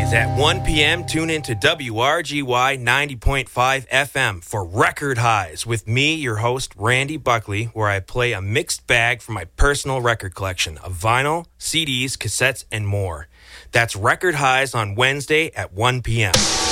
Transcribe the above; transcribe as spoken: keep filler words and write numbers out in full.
Wednesdays at one p.m., tune in to W R G Y ninety point five F M for Record Highs with me, your host, Randy Buckley, where I play a mixed bag from my personal record collection of vinyl, C Ds, cassettes, and more. That's Record Highs on Wednesday at one p.m.